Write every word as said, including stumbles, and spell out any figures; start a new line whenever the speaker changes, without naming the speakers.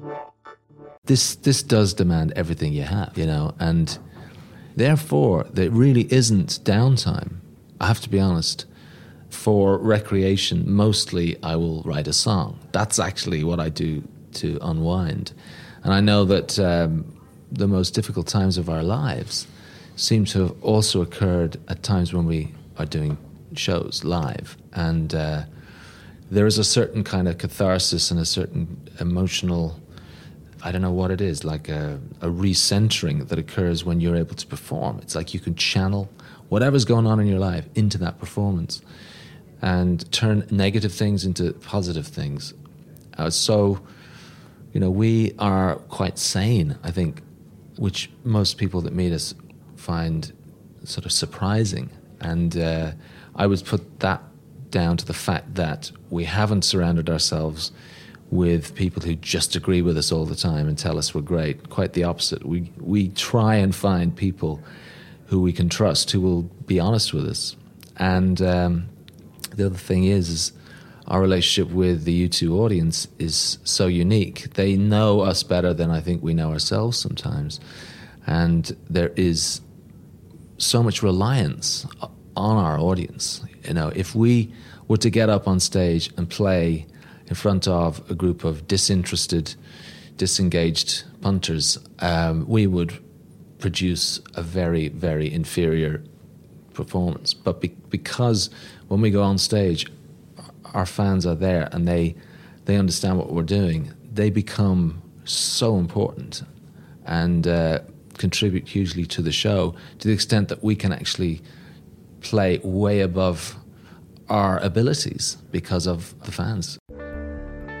This this does demand everything you have, you know, and therefore there really isn't downtime. I have to be honest. For recreation, mostly I will write a song. That's actually what I do to unwind. And I know that um, the most difficult times of our lives seem to have also occurred at times when we are doing shows live. And uh, there is a certain kind of catharsis and a certain emotional, I don't know what it is, like a, a recentering that occurs when you're able to perform. It's like you can channel whatever's going on in your life into that performance and turn negative things into positive things. Uh, so, you know, we are quite sane, I think, which most people that meet us find sort of surprising. And uh, I would put that down to the fact that we haven't surrounded ourselves with people who just agree with us all the time and tell us we're great. Quite the opposite. We we try and find people who we can trust, who will be honest with us. And um, the other thing is, is our relationship with the U two audience is so unique. They know us better than I think we know ourselves sometimes. And there is so much reliance on our audience. You know, if we were to get up on stage and play in front of a group of disinterested, disengaged punters, um, we would produce a very, very inferior performance. But be- because when we go on stage, our fans are there and they they understand what we're doing, they become so important and uh, contribute hugely to the show, to the extent that we can actually play way above our abilities because of the fans.